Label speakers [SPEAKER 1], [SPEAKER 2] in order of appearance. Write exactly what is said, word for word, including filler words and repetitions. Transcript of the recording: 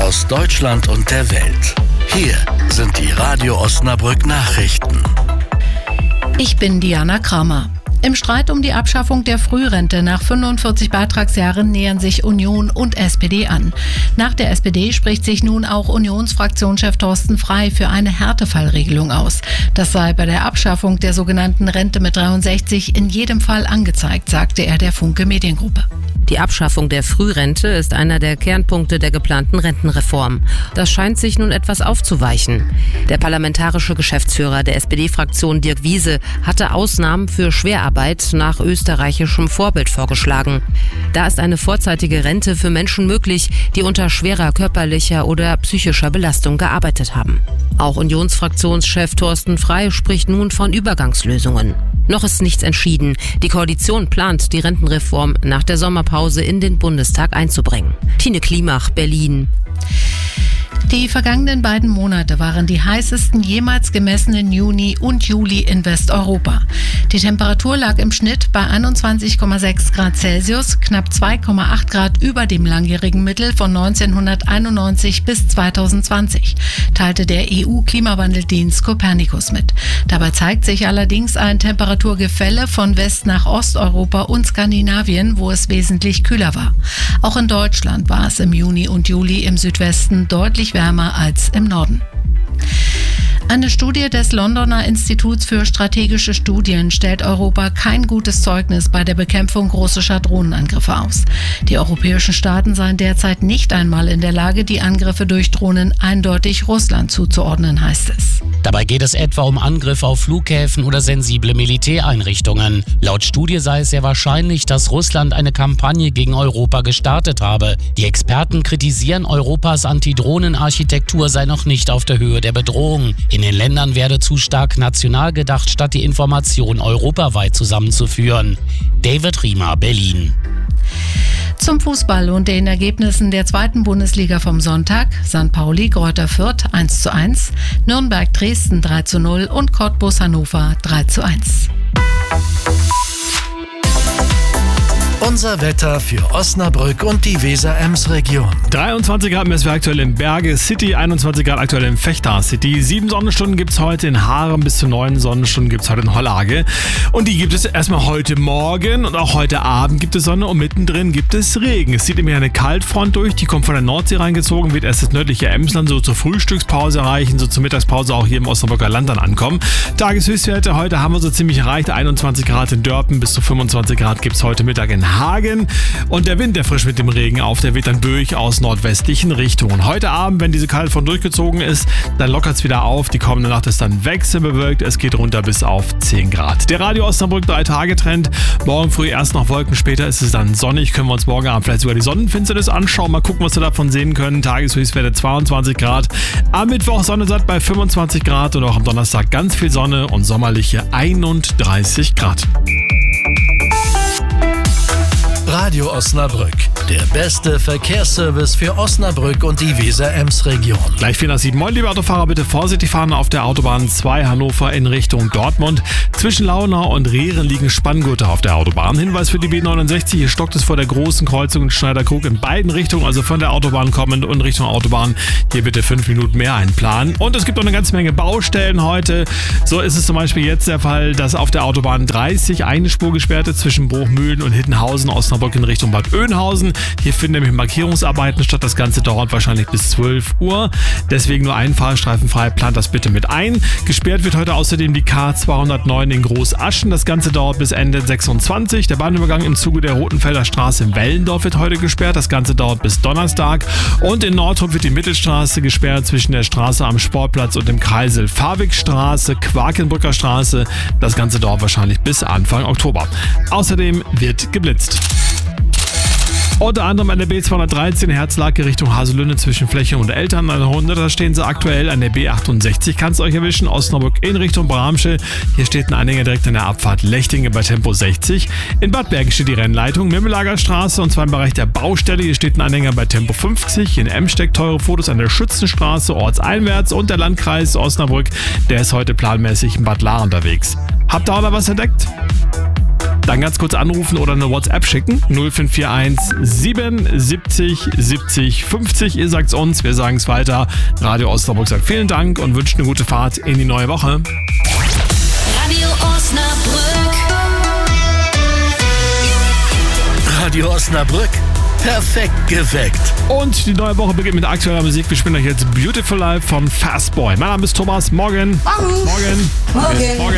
[SPEAKER 1] aus Deutschland und der Welt. Hier sind die Radio Osnabrück Nachrichten.
[SPEAKER 2] Ich bin Diana Kramer. Im Streit um die Abschaffung der Frührente nach fünfundvierzig Beitragsjahren nähern sich Union und S P D an. Nach der S P D spricht sich nun auch Unionsfraktionschef Thorsten Frey für eine Härtefallregelung aus. Das sei bei der Abschaffung der sogenannten Rente mit dreiundsechzig in jedem Fall angezeigt, sagte er der Funke Mediengruppe.
[SPEAKER 3] Die Abschaffung der Frührente ist einer der Kernpunkte der geplanten Rentenreform. Das scheint sich nun etwas aufzuweichen. Der parlamentarische Geschäftsführer der S P D-Fraktion Dirk Wiese hatte Ausnahmen für Schwerarbeit nach österreichischem Vorbild vorgeschlagen. Da ist eine vorzeitige Rente für Menschen möglich, die unter schwerer körperlicher oder psychischer Belastung gearbeitet haben. Auch Unionsfraktionschef Thorsten Frey spricht nun von Übergangslösungen. Noch ist nichts entschieden. Die Koalition plant, die Rentenreform nach der Sommerpause in den Bundestag einzubringen. Tine Klimach, Berlin.
[SPEAKER 2] Die vergangenen beiden Monate waren die heißesten jemals gemessenen Juni und Juli in Westeuropa. Die Temperatur lag im Schnitt bei einundzwanzig Komma sechs Grad Celsius, knapp zwei Komma acht Grad über dem langjährigen Mittel von neunzehnhunderteinundneunzig bis zweitausendzwanzig, teilte der E U-Klimawandeldienst Copernicus mit. Dabei zeigt sich allerdings ein Temperaturgefälle von West- nach Osteuropa und Skandinavien, wo es wesentlich kühler war. Auch in Deutschland war es im Juni und Juli im Südwesten deutlich wärmer als im Norden. Eine Studie des Londoner Instituts für strategische Studien stellt Europa kein gutes Zeugnis bei der Bekämpfung russischer Drohnenangriffe aus. Die europäischen Staaten seien derzeit nicht einmal in der Lage, die Angriffe durch Drohnen eindeutig Russland zuzuordnen, heißt es.
[SPEAKER 4] Dabei geht es etwa um Angriffe auf Flughäfen oder sensible Militäreinrichtungen. Laut Studie sei es sehr wahrscheinlich, dass Russland eine Kampagne gegen Europa gestartet habe. Die Experten kritisieren, Europas Antidrohnenarchitektur sei noch nicht auf der Höhe der Bedrohung. In den Ländern werde zu stark national gedacht, statt die Information europaweit zusammenzuführen. David Riemer, Berlin.
[SPEAKER 2] Zum Fußball und den Ergebnissen der zweiten Bundesliga vom Sonntag: Sankt Pauli Greuther Fürth eins zu eins, Nürnberg Dresden drei zu null und Cottbus Hannover drei zu eins.
[SPEAKER 1] Unser Wetter für Osnabrück und die Weser-Ems-Region.
[SPEAKER 5] dreiundzwanzig Grad messen wir aktuell in Berge City, einundzwanzig Grad aktuell in Vechta City. Sieben Sonnenstunden gibt es heute in Haaren, bis zu neun Sonnenstunden gibt es heute in Hollage. Und die gibt es erstmal heute Morgen und auch heute Abend gibt es Sonne und mittendrin gibt es Regen. Es zieht immer eine Kaltfront durch, die kommt von der Nordsee reingezogen, wird erst das nördliche Emsland so zur Frühstückspause erreichen, so zur Mittagspause auch hier im Osnabrücker Land dann ankommen. Tageshöchstwerte heute haben wir so ziemlich erreicht, einundzwanzig Grad in Dörpen, bis zu fünfundzwanzig Grad gibt es heute Mittag in Hagen. Und der Wind, der frisch mit dem Regen auf, der weht dann durch aus nordwestlichen Richtungen. Heute Abend, wenn diese Kaltfront durchgezogen ist, dann lockert es wieder auf. Die kommende Nacht ist dann wechselbewölkt. Es geht runter bis auf zehn Grad. Der Radio Osnabrück drei Tage Trend. Morgen früh erst noch Wolken, später ist es dann sonnig. Können wir uns morgen Abend vielleicht sogar die Sonnenfinsternis anschauen. Mal gucken, was wir davon sehen können. Tageshöchstwerte zweiundzwanzig Grad. Am Mittwoch Sonne satt bei fünfundzwanzig Grad und auch am Donnerstag ganz viel Sonne und sommerliche einunddreißig Grad.
[SPEAKER 1] Radio Osnabrück, der beste Verkehrsservice für Osnabrück und die Weser-Ems-Region.
[SPEAKER 5] Gleich vier nach sieben. Moin, liebe Autofahrer, bitte vorsichtig fahren auf der Autobahn zwei Hannover in Richtung Dortmund. Zwischen Launau und Rehren liegen Spanngurte auf der Autobahn. Hinweis für die B neunundsechzig, hier stockt es vor der großen Kreuzung in Schneiderkrug in beiden Richtungen, also von der Autobahn kommend und Richtung Autobahn. Hier bitte fünf Minuten mehr einplanen. Und es gibt noch eine ganze Menge Baustellen heute. So ist es zum Beispiel jetzt der Fall, dass auf der Autobahn dreißig eine Spur gesperrt ist zwischen Bruchmühlen und Hittenhausen, Osnabrück in Richtung Bad Oeynhausen. Hier finden nämlich Markierungsarbeiten statt. Das Ganze dauert wahrscheinlich bis zwölf Uhr. Deswegen nur ein Fahrstreifen frei. Plant das bitte mit ein. Gesperrt wird heute außerdem die K zweihundertneun in Großaschen. Das Ganze dauert bis Ende sechsundzwanzig. Der Bahnübergang im Zuge der Rotenfelder Straße in Wellendorf wird heute gesperrt. Das Ganze dauert bis Donnerstag. Und in Nordhof wird die Mittelstraße gesperrt zwischen der Straße am Sportplatz und dem Kreisel Fahrwegstraße, Quakenbrücker Straße. Das Ganze dauert wahrscheinlich bis Anfang Oktober. Außerdem wird geblitzt. Unter anderem an der B zweihundertdreizehn Herzlake Richtung Haselünne zwischen Fläche und Eltern an der Hunde. Da stehen sie aktuell an der B achtundsechzig. Kann es euch erwischen. Osnabrück in Richtung Bramsche. Hier steht ein Anhänger direkt an der Abfahrt Lechtinge bei Tempo sechzig. In Bad Bergen steht die Rennleitung Mimmelager Straße und zwar im Bereich der Baustelle. Hier steht ein Anhänger bei Tempo fünfzig. In Emsteck teure Fotos an der Schützenstraße ortseinwärts und der Landkreis Osnabrück. Der ist heute planmäßig in Bad Lahr unterwegs. Habt ihr auch noch was entdeckt? Dann ganz kurz anrufen oder eine WhatsApp schicken. null fünf vier eins siebenundsiebzig siebzig fünfzig. Ihr sagt's uns, wir sagen es weiter. Radio Osnabrück sagt vielen Dank und wünscht eine gute Fahrt in die neue Woche.
[SPEAKER 6] Radio Osnabrück.
[SPEAKER 1] Radio Osnabrück. Perfekt geweckt.
[SPEAKER 5] Und die neue Woche beginnt mit aktueller Musik. Wir spielen euch jetzt Beautiful Life von Fastboy. Mein Name ist Thomas. Morgen.
[SPEAKER 7] Morgen.
[SPEAKER 5] Morgen.
[SPEAKER 7] Morgen.
[SPEAKER 5] Morgen.